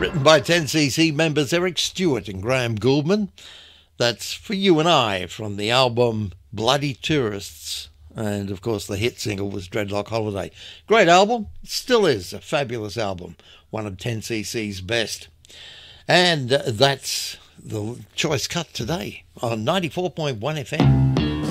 Written by 10cc members Eric Stewart and Graham Gouldman. That's For You and I from the album Bloody Tourists. And, of course, the hit single was Dreadlock Holiday. Great album. It still is a fabulous album. One of 10cc's best. And that's the choice cut today on 94.1 FM.